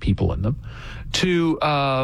people in them, to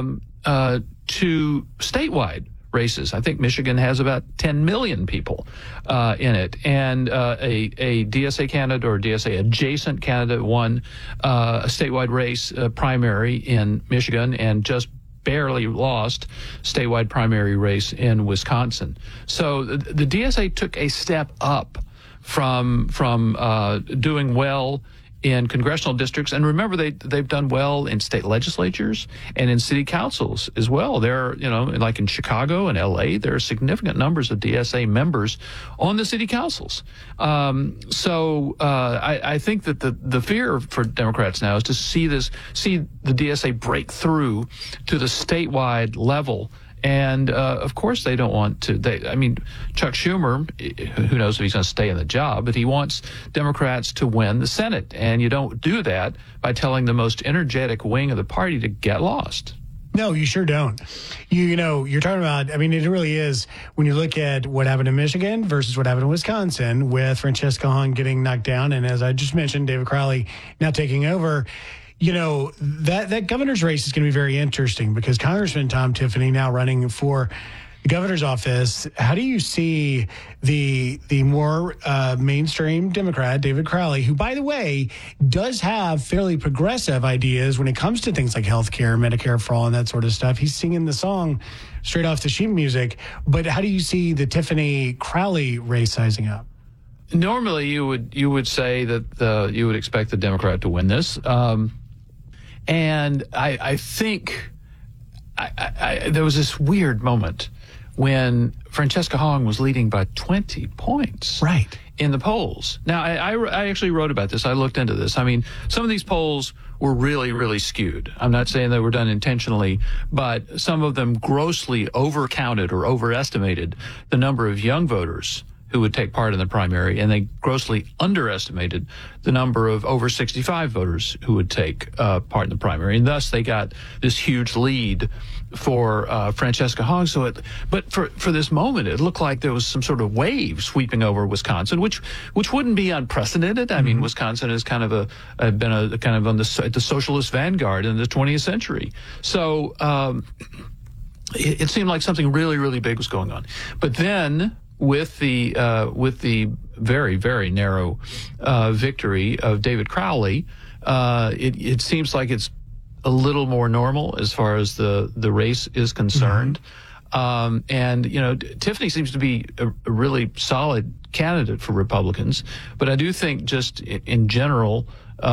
statewide races. I think Michigan has about 10 million people in it. And a DSA candidate or DSA adjacent candidate won a statewide race primary in Michigan and just barely lost statewide primary race in Wisconsin. So the DSA took a step up from doing well in congressional districts, and remember they've done well in state legislatures and in city councils as well. There, like in Chicago and LA, there are significant numbers of DSA members on the city councils. I think that the fear for Democrats now is to see the DSA break through to the statewide level. And, of course, they don't want to. Chuck Schumer, who knows if he's going to stay in the job, but he wants Democrats to win the Senate. And you don't do that by telling the most energetic wing of the party to get lost. No, you sure don't. You're talking about, it really is, when you look at what happened in Michigan versus what happened in Wisconsin with Francesca Hong getting knocked down. And as I just mentioned, David Crowley now taking over. That governor's race is going to be very interesting because Congressman Tom Tiffany now running for the governor's office. How do you see the more mainstream Democrat, David Crowley, who, by the way, does have fairly progressive ideas when it comes to things like health care, Medicare for all, and that sort of stuff? He's singing the song straight off the sheet music. But how do you see the Tiffany-Crowley race sizing up? Normally, you would say that you would expect the Democrat to win this. And I think there was this weird moment when Francesca Hong was leading by 20 points in the polls. Now, I actually wrote about this. I looked into this. Some of these polls were really, really skewed. I'm not saying they were done intentionally, but some of them grossly overcounted or overestimated the number of young voters who would take part in the primary, and they grossly underestimated the number of over 65 voters who would take part in the primary, and thus they got this huge lead for Francesca Hong. But for this moment, it looked like there was some sort of wave sweeping over Wisconsin, which wouldn't be unprecedented. Wisconsin has kind of been on the socialist vanguard in the 20th century. So it seemed like something really, really big was going on. But then, with the very, very narrow victory of David Crowley, it seems like it's a little more normal as far as the race is concerned. Tiffany seems to be a really solid candidate for Republicans, but I do think just in general,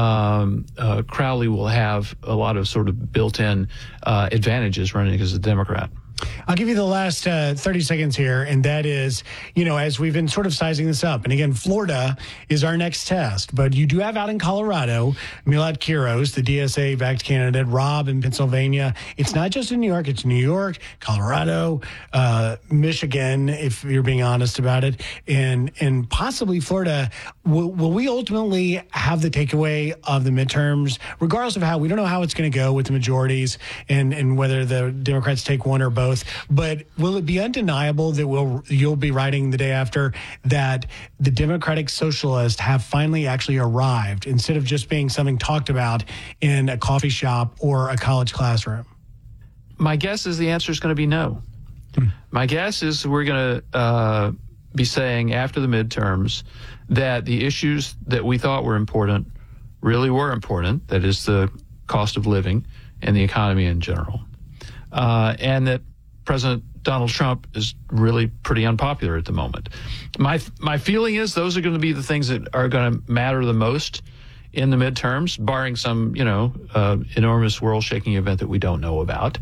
Crowley will have a lot of sort of built-in advantages running as a Democrat. I'll give you the last 30 seconds here, and that is, as we've been sort of sizing this up, and again, Florida is our next test, but you do have out in Colorado, Milad Quiros, the DSA-backed candidate, Rob in Pennsylvania. It's not just in New York, it's New York, Colorado, Michigan, if you're being honest about it, and possibly Florida. Will we ultimately have the takeaway of the midterms, regardless of we don't know how it's going to go with the majorities and whether the Democrats take one or both, but will it be undeniable that you'll be writing the day after that the Democratic Socialists have finally actually arrived instead of just being something talked about in a coffee shop or a college classroom? My guess is the answer is going to be no. My guess is we're going to be saying after the midterms that the issues that we thought were important really were important, that is the cost of living and the economy in general, and that President Donald Trump is really pretty unpopular at the moment. My feeling is those are going to be the things that are going to matter the most in the midterms, barring some, enormous world-shaking event that we don't know about.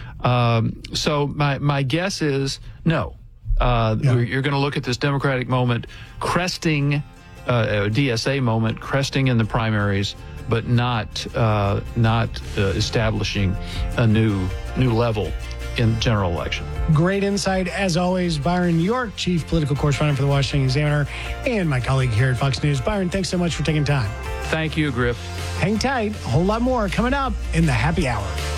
So my guess is no. You're going to look at this Democratic moment cresting, DSA moment cresting in the primaries, but not establishing a new level in the general election. Great insight, as always. Byron York, Chief Political Correspondent for the Washington Examiner, and my colleague here at Fox News. Byron, thanks so much for taking time. Thank you, Griff. Hang tight. A whole lot more coming up in the Happy Hour.